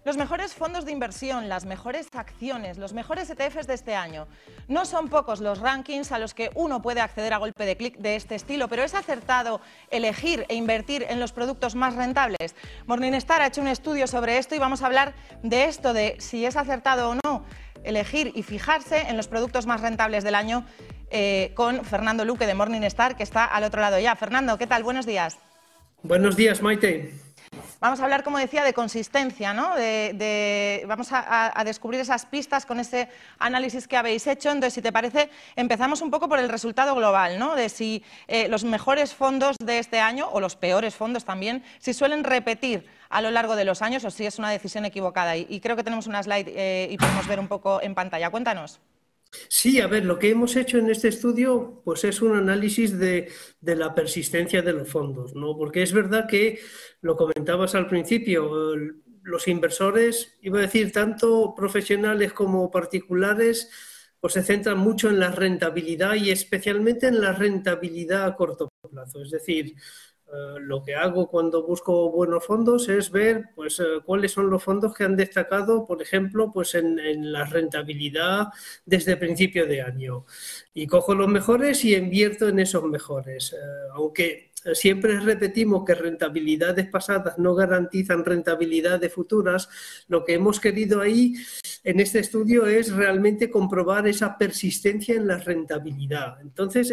Los mejores fondos de inversión, las mejores acciones, los mejores ETFs de este año. No son pocos los rankings a los que uno puede acceder a golpe de clic de este estilo, pero ¿es acertado elegir e invertir en los productos más rentables? Morningstar ha hecho un estudio sobre esto y vamos a hablar de esto, de si es acertado o no elegir y fijarse en los productos más rentables del año con Fernando Luque de Morningstar, que está al otro lado ya. Fernando, ¿qué tal? Buenos días. Buenos días, Maite. Vamos a hablar, como decía, de consistencia, ¿no? Vamos a descubrir esas pistas con ese análisis que habéis hecho. Entonces, si te parece, empezamos un poco por el resultado global, ¿no? De si los mejores fondos de este año, o los peores fondos también, si suelen repetir a lo largo de los años o si es una decisión equivocada. Y creo que tenemos una slide y podemos ver un poco en pantalla. Cuéntanos. Sí, a ver, lo que hemos hecho en este estudio pues es un análisis de la persistencia de los fondos, ¿no? Porque es verdad que, lo comentabas al principio, los inversores, iba a decir tanto profesionales como particulares, pues se centran mucho en la rentabilidad y especialmente en la rentabilidad a corto plazo. Es decir, lo que hago cuando busco buenos fondos es ver pues, cuáles son los fondos que han destacado, por ejemplo, pues en la rentabilidad desde principio de año. Y cojo los mejores y invierto en esos mejores. Aunque siempre repetimos que rentabilidades pasadas no garantizan rentabilidades futuras, lo que hemos querido ahí en este estudio es realmente comprobar esa persistencia en la rentabilidad. Entonces,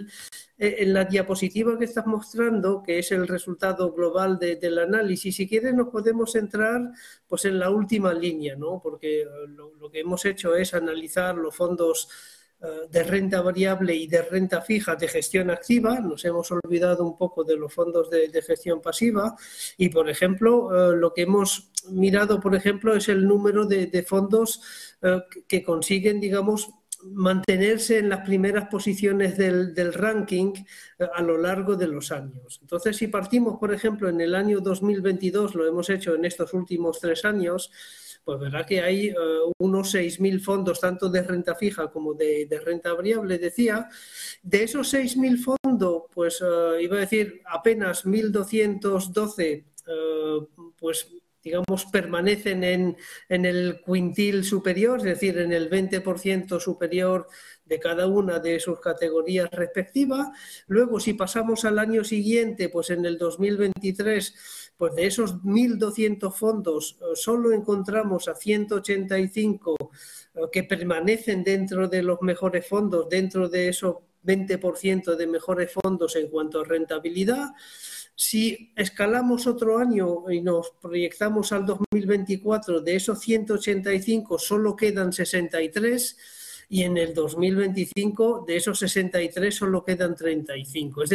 en la diapositiva que estás mostrando, que es el resultado global del análisis, si quieres nos podemos centrar pues, en la última línea, ¿no? Porque lo que hemos hecho es analizar los fondos de renta variable y de renta fija de gestión activa. Nos hemos olvidado un poco de los fondos de gestión pasiva y, por ejemplo, lo que hemos mirado, por ejemplo, es el número de fondos que consiguen, digamos, mantenerse en las primeras posiciones del ranking a lo largo de los años. Entonces, si partimos, por ejemplo, en el año 2022, lo hemos hecho en estos últimos 3 años, pues verá que hay unos 6.000 fondos, tanto de renta fija como de renta variable, decía. De esos 6.000 fondos, pues iba a decir apenas 1.212, pues digamos, permanecen en el quintil superior, es decir, en el 20% superior de cada una de sus categorías respectivas. Luego, si pasamos al año siguiente, pues en el 2023, pues de esos 1.200 fondos, solo encontramos a 185 que permanecen dentro de los mejores fondos, dentro de esos 20% de mejores fondos en cuanto a rentabilidad. Si escalamos otro año y nos proyectamos al 2024, de esos 185 solo quedan 63 y en el 2025 de esos 63 solo quedan 35. Es